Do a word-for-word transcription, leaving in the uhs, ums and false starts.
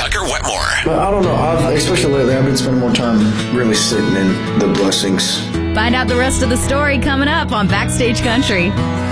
Tucker Wetmore. But I don't know. I've, especially lately, I've been spending more time really sitting in the blessings. Find out the rest of the story coming up on Backstage Country.